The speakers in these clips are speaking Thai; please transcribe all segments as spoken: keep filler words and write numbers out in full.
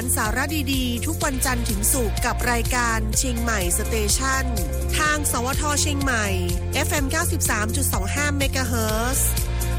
สาระดีๆทุกวันจันทร์ถึงศุกร์กับรายการเชียงใหม่สเตชันทางสวทเชียงใหม่ เอฟ เอ็ม เก้าสิบสามจุดสองห้า เมกะเฮิรตซ์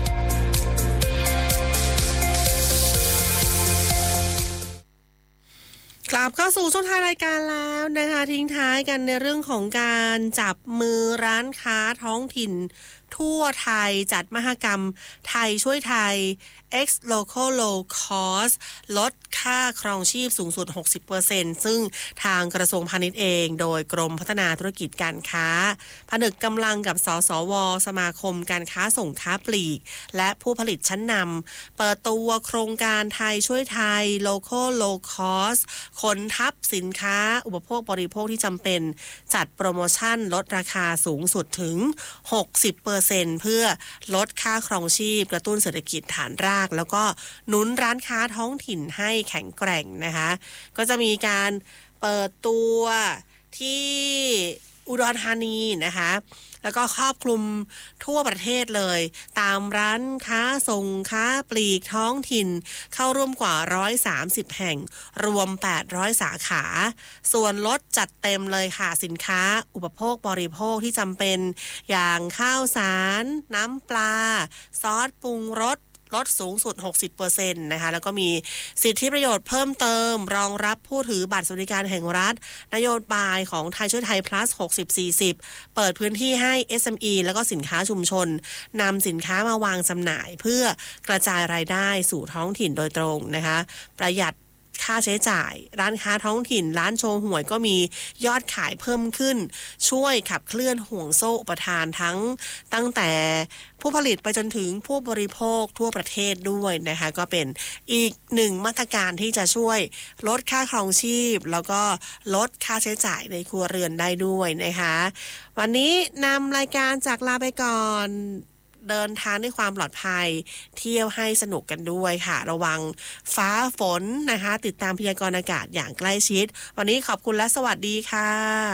กลับเข้าสู่ช่วงท้ายรายการแล้วนะคะทิ้งท้ายกันในเรื่องของการจับมือร้านค้าท้องถิ่นทั่วไทยจัดมหกรรมไทยช่วยไทย X Local Low Cost ลดค่าครองชีพสูงสุด หกสิบเปอร์เซ็นต์ ซึ่งทางกระทรวงพาณิชย์เองโดยกรมพัฒนาธุรกิจการค้าผนึกกำลังกับสสวสมาคมการค้าส่งค้าปลีกและผู้ผลิตชั้นนำเปิดตัวโครงการไทยช่วยไทย Local Low Cost ขนทับสินค้าอุปโภคบริโภคที่จำเป็นจัดโปรโมชั่นลดราคาสูงสุดถึง หกสิบเปอร์เซ็นต์ เพื่อลดค่าครองชีพกระตุ้นเศรษฐกิจฐานรากแล้วก็หนุนร้านค้าท้องถิ่นให้แข็งแกร่งนะคะก็จะมีการเปิดตัวที่อุดรธานีนะคะแล้วก็ครอบคลุมทั่วประเทศเลยตามร้านค้าส่งค้าปลีกท้องถิ่นเข้าร่วมกว่าหนึ่งร้อยสามสิบแห่งรวมแปดร้อยสาขาส่วนลดจัดเต็มเลยค่ะสินค้าอุปโภคบริโภคที่จำเป็นอย่างข้าวสารน้ำปลาซอสปรุงรสลดสูงสุด หกสิบเปอร์เซ็นต์ นะคะแล้วก็มีสิทธิประโยชน์เพิ่มเติมรองรับผู้ถือบัตรสวัสดิการแห่งรัฐนโยบายของไทยช่วยไทย plus หกสิบ สี่สิบ เปิดพื้นที่ให้ เอส เอ็ม อี แล้วก็สินค้าชุมชนนำสินค้ามาวางจำหน่ายเพื่อกระจายรายได้สู่ท้องถิ่นโดยตรงนะคะประหยัดค่าใช้จ่ายร้านค้าท้องถิ่นร้านโชว์หวยก็มียอดขายเพิ่มขึ้นช่วยขับเคลื่อนห่วงโซ่อุปทานทั้งตั้งแต่ผู้ผลิตไปจนถึงผู้บริโภคทั่วประเทศด้วยนะคะก็เป็นอีกหนึ่งมาตรการที่จะช่วยลดค่าครองชีพแล้วก็ลดค่าใช้จ่ายในครัวเรือนได้ด้วยนะคะวันนี้นำรายการจากลาไปก่อนเดินทางด้วยความปลอดภัยเที่ยวให้สนุกกันด้วยค่ะระวังฟ้าฝนนะคะติดตามพยากรณ์อากาศอย่างใกล้ชิดวันนี้ขอบคุณและสวัสดีค่ะ